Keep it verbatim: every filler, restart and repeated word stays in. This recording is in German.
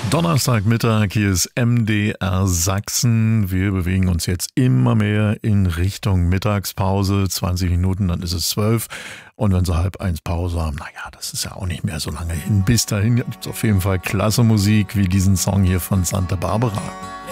Donnerstagmittag, hier ist M D R Sachsen. Wir bewegen uns jetzt immer mehr in Richtung Mittagspause. zwanzig Minuten, dann ist es zwölf. Und wenn sie halb eins Pause haben, naja, das ist ja auch nicht mehr so lange hin. Bis dahin gibt es auf jeden Fall klasse Musik wie diesen Song hier von Santa Barbara.